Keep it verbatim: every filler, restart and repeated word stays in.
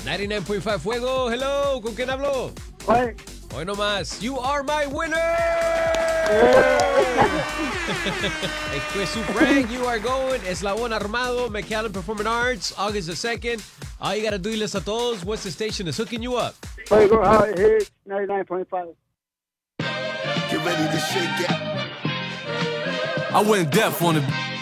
ninety-nine point five Fuego, hello, ¿con quién hablo? Hoy. Hoy nomás, you are my winner! Esto es su prank, you are going, Eslabón Armado, McAllen Performing Arts, August the second. All you gotta do is a todos, what's the station is hooking you up? Fuego Hot Hits ninety-nine point five. Get ready to shake it. I went deaf on it.